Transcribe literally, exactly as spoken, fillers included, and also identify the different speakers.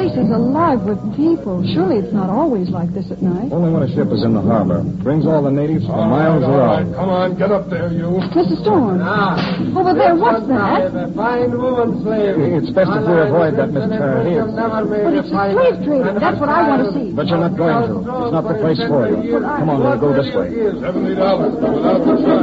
Speaker 1: place is alive with people. Surely it's not always like this at night.
Speaker 2: Only when a ship is in the harbor. Brings all the natives for miles around.
Speaker 3: Come on, get up there, you.
Speaker 1: Mister Storm.
Speaker 4: Ah.
Speaker 1: Over there, what's that?
Speaker 4: A fine woman slave.
Speaker 2: It's best if we avoid that, Miss Terry.
Speaker 1: But it's a slave trading. That's what I want to see.
Speaker 2: But you're not going to. It's not the place for you. Come on, we'll go this way.
Speaker 3: Seventy dollars without the